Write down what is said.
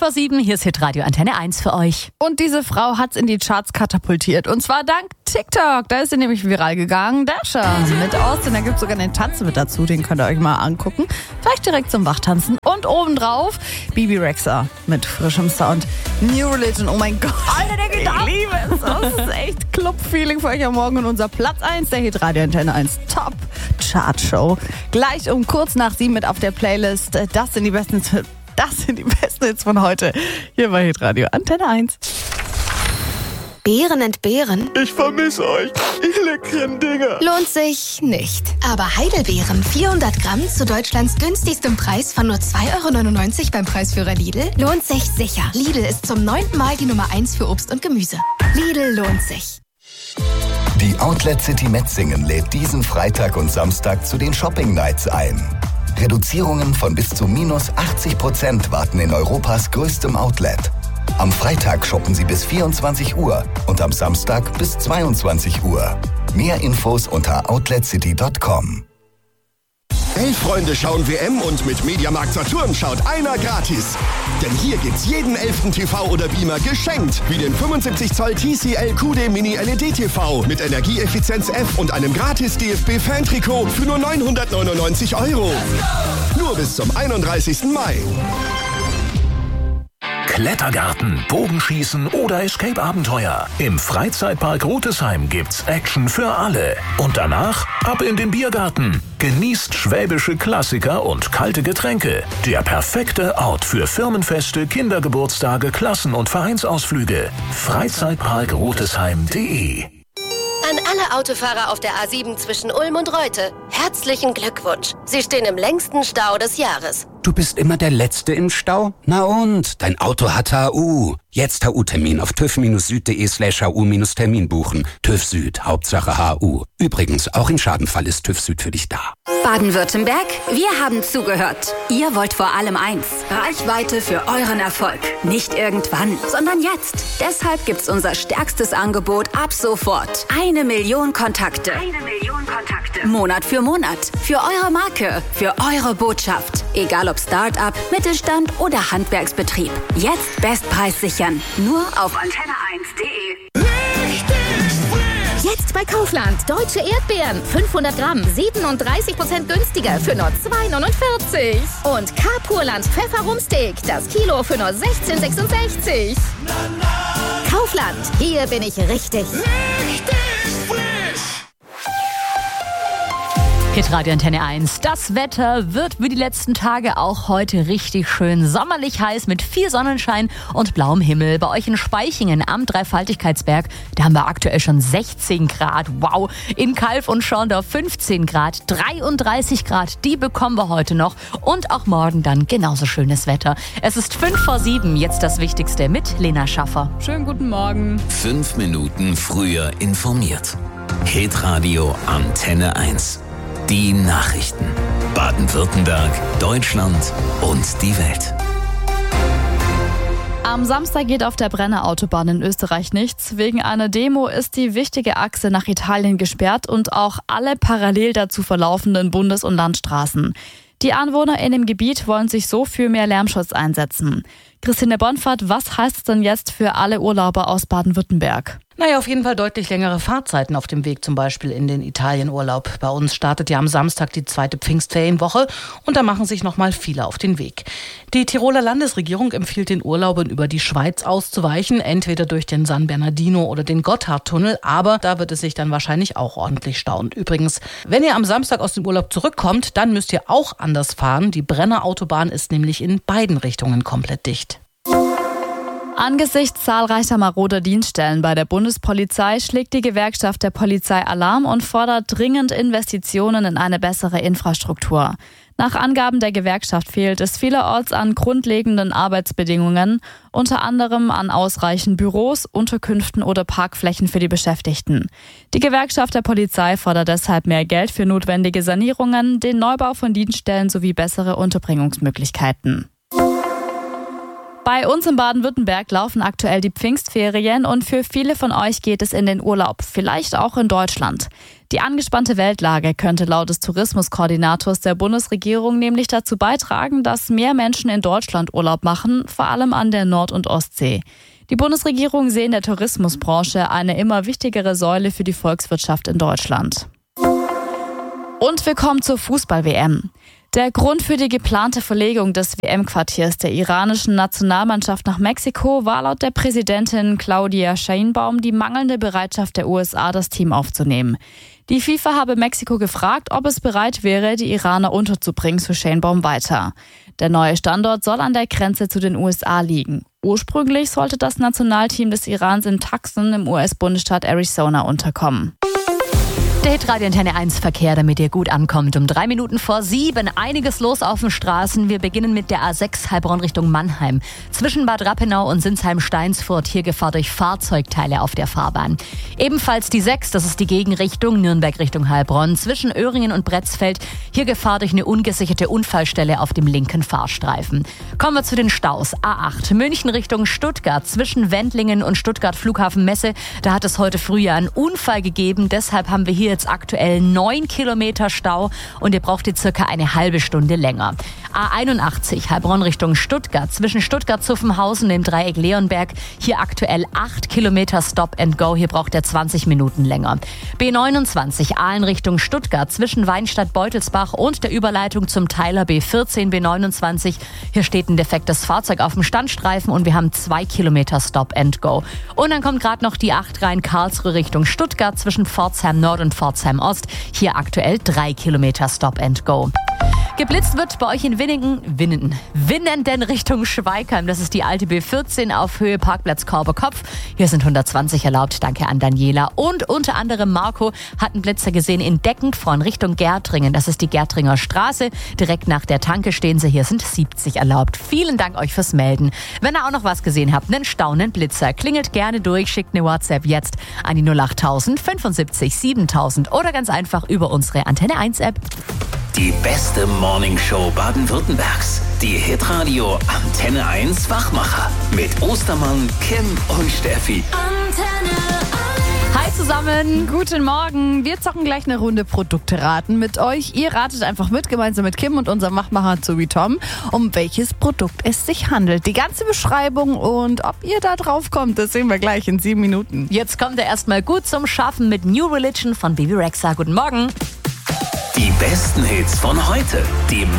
5:07, hier ist Hitradio Antenne 1 für euch. Und diese Frau hat's in die Charts katapultiert. Und zwar dank TikTok. Da ist sie nämlich viral gegangen. Dasha mit Austin. Da gibt's sogar einen Tanz mit dazu. Den könnt ihr euch mal angucken. Vielleicht direkt zum Wachtanzen. Und obendrauf Bibi Rexha mit frischem Sound. New Religion. Oh mein Gott. Alter, der geht ab. Ich liebe es. Das ist echt Club-Feeling für euch am Morgen. Und unser Platz 1 der Hitradio Antenne 1 Top Chart Show. Gleich um kurz nach 7 mit auf der Playlist. Das sind die besten Hits von heute. Hier bei Hitradio Antenne 1. Beeren entbehren? Ich vermisse euch. Ich leckeren Dinger. Lohnt sich nicht. Aber Heidelbeeren 400 Gramm zu Deutschlands günstigstem Preis von nur 2,99 € beim Preisführer Lidl lohnt sich sicher. Lidl ist zum 9. Mal die Nummer 1 für Obst und Gemüse. Lidl lohnt sich. Die Outlet City Metzingen lädt diesen Freitag und Samstag zu den Shopping Nights ein. Reduzierungen von bis zu -80% warten in Europas größtem Outlet. Am Freitag shoppen Sie bis 24 Uhr und am Samstag bis 22 Uhr. Mehr Infos unter outletcity.com. 11 Freunde schauen WM und mit Mediamarkt Saturn schaut einer gratis. Denn hier gibt's jeden 11. TV oder Beamer geschenkt. Wie den 75 Zoll TCL QD Mini LED TV mit Energieeffizienz F und einem gratis DFB-Fan-Trikot für nur 999 €. Nur bis zum 31. Mai. Klettergarten, Bogenschießen oder Escape-Abenteuer. Im Freizeitpark Rotesheim gibt's Action für alle. Und danach ab in den Biergarten. Genießt schwäbische Klassiker und kalte Getränke. Der perfekte Ort für Firmenfeste, Kindergeburtstage, Klassen- und Vereinsausflüge. Freizeitparkrotesheim.de. An alle Autofahrer auf der A7 zwischen Ulm und Reute, herzlichen Glückwunsch. Sie stehen im längsten Stau des Jahres. Du bist immer der Letzte im Stau? Na und? Dein Auto hat HU. Jetzt HU-Termin auf tüv-süd.de/HU-Termin buchen. TÜV Süd, Hauptsache HU. Übrigens, auch im Schadenfall ist TÜV Süd für dich da. Baden-Württemberg, wir haben zugehört. Ihr wollt vor allem eins: Reichweite für euren Erfolg. Nicht irgendwann, sondern jetzt. Deshalb gibt's unser stärkstes Angebot ab sofort. 1 Million Kontakte. 1 Million Kontakte. Monat für Monat. Für eure Marke. Für eure Botschaft. Egal ob Start-up, Mittelstand oder Handwerksbetrieb. Jetzt Bestpreis sichern. Nur auf antenne1.de. Jetzt bei Kaufland. Deutsche Erdbeeren. 500 Gramm. 37% günstiger für nur 2,49 €. Und Carpurland Pfefferrumsteak. Das Kilo für nur 16,66 €. Kaufland. Hier bin ich richtig. Hitradio Antenne 1. Das Wetter wird wie die letzten Tage auch heute richtig schön sommerlich heiß mit viel Sonnenschein und blauem Himmel. Bei euch in Speichingen am Dreifaltigkeitsberg, da haben wir aktuell schon 16 Grad. Wow. In Calw und Schorndorf 15 Grad, 33 Grad, die bekommen wir heute noch. Und auch morgen dann genauso schönes Wetter. Es ist 5:07, jetzt das Wichtigste mit Lena Schaffer. Schönen guten Morgen. 5 Minuten früher informiert. Hitradio Antenne 1. Die Nachrichten. Baden-Württemberg, Deutschland und die Welt. Am Samstag geht auf der Brenner Autobahn in Österreich nichts. Wegen einer Demo ist die wichtige Achse nach Italien gesperrt und auch alle parallel dazu verlaufenden Bundes- und Landstraßen. Die Anwohner in dem Gebiet wollen sich so für mehr Lärmschutz einsetzen. Christine Bonfahrt, was heißt es denn jetzt für alle Urlauber aus Baden-Württemberg? Naja, auf jeden Fall deutlich längere Fahrzeiten auf dem Weg zum Beispiel in den Italienurlaub. Bei uns startet ja am Samstag die 2. Pfingstferienwoche und da machen sich nochmal viele auf den Weg. Die Tiroler Landesregierung empfiehlt den Urlaubern über die Schweiz auszuweichen, entweder durch den San Bernardino oder den Gotthardtunnel, aber da wird es sich dann wahrscheinlich auch ordentlich stauen. Übrigens, wenn ihr am Samstag aus dem Urlaub zurückkommt, dann müsst ihr auch anders fahren. Die Brenner Autobahn ist nämlich in beiden Richtungen komplett dicht. Angesichts zahlreicher maroder Dienststellen bei der Bundespolizei schlägt die Gewerkschaft der Polizei Alarm und fordert dringend Investitionen in eine bessere Infrastruktur. Nach Angaben der Gewerkschaft fehlt es vielerorts an grundlegenden Arbeitsbedingungen, unter anderem an ausreichend Büros, Unterkünften oder Parkflächen für die Beschäftigten. Die Gewerkschaft der Polizei fordert deshalb mehr Geld für notwendige Sanierungen, den Neubau von Dienststellen sowie bessere Unterbringungsmöglichkeiten. Bei uns in Baden-Württemberg laufen aktuell die Pfingstferien und für viele von euch geht es in den Urlaub, vielleicht auch in Deutschland. Die angespannte Weltlage könnte laut des Tourismuskoordinators der Bundesregierung nämlich dazu beitragen, dass mehr Menschen in Deutschland Urlaub machen, vor allem an der Nord- und Ostsee. Die Bundesregierung sehe in der Tourismusbranche eine immer wichtigere Säule für die Volkswirtschaft in Deutschland. Und wir kommen zur Fußball-WM. Der Grund für die geplante Verlegung des WM-Quartiers der iranischen Nationalmannschaft nach Mexiko war laut der Präsidentin Claudia Sheinbaum die mangelnde Bereitschaft der USA, das Team aufzunehmen. Die FIFA habe Mexiko gefragt, ob es bereit wäre, die Iraner unterzubringen, so Sheinbaum weiter. Der neue Standort soll an der Grenze zu den USA liegen. Ursprünglich sollte das Nationalteam des Irans in Tucson im US-Bundesstaat Arizona unterkommen. Der Hitradio Antenne 1 Verkehr, damit ihr gut ankommt. Um 3 Minuten vor 7, einiges los auf den Straßen. Wir beginnen mit der A6 Heilbronn Richtung Mannheim. Zwischen Bad Rappenau und Sinsheim-Steinsfurt hier Gefahr durch Fahrzeugteile auf der Fahrbahn. Ebenfalls die 6, das ist die Gegenrichtung, Nürnberg Richtung Heilbronn. Zwischen Öhringen und Bretzfeld hier Gefahr durch eine ungesicherte Unfallstelle auf dem linken Fahrstreifen. Kommen wir zu den Staus. A8 München Richtung Stuttgart. Zwischen Wendlingen und Stuttgart Flughafen Messe. Da hat es heute früh einen Unfall gegeben. Deshalb haben wir hier jetzt aktuell 9 Kilometer Stau und ihr braucht jetzt circa eine halbe Stunde länger. A81 Heilbronn Richtung Stuttgart. Zwischen Stuttgart-Zuffenhausen und dem Dreieck Leonberg. Hier aktuell 8 Kilometer Stop and Go. Hier braucht ihr 20 Minuten länger. B29 Aalen Richtung Stuttgart. Zwischen Weinstadt-Beutelsbach und der Überleitung zum Teiler B14 B29. Hier steht ein defektes Fahrzeug auf dem Standstreifen und wir haben 2 Kilometer Stop and Go. Und dann kommt gerade noch die 8 rein Karlsruhe Richtung Stuttgart. Zwischen Pforzheim Nord und Pforzheim Ost. Hier aktuell 3 Kilometer Stop and Go. Geblitzt wird bei euch in Winnenden Richtung Schweigheim. Das ist die alte B14 auf Höhe Parkplatz Korbe-Kopf. Hier sind 120 erlaubt. Danke an Daniela. Und unter anderem Marco hat einen Blitzer gesehen in Deckenfron Richtung Gärtringen. Das ist die Gärtringer Straße. Direkt nach der Tanke stehen sie. Hier sind 70 erlaubt. Vielen Dank euch fürs Melden. Wenn ihr auch noch was gesehen habt, einen staunenden Blitzer, klingelt gerne durch, schickt eine WhatsApp jetzt an die 08000 75 7000 oder ganz einfach über unsere Antenne 1 App. Die beste Morningshow Baden-Württembergs. Die Hitradio Antenne 1 Wachmacher. Mit Ostermann, Kim und Steffi. Antenne 1. Hi zusammen, guten Morgen. Wir zocken gleich eine Runde Produkte raten mit euch. Ihr ratet einfach mit, gemeinsam mit Kim und unserem Wachmacher Zoe Tom, um welches Produkt es sich handelt. Die ganze Beschreibung und ob ihr da drauf kommt, das sehen wir gleich in 7 Minuten. Jetzt kommt er erstmal gut zum Schaffen mit New Religion von Baby Rexha. Guten Morgen. Die besten Hits von heute. Die